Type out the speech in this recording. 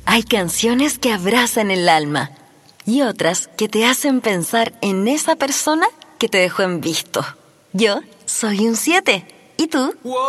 Hay canciones que abrazan el alma y otras que te hacen pensar en esa persona que te dejó en visto. Yo soy un 7. ¿Y tú?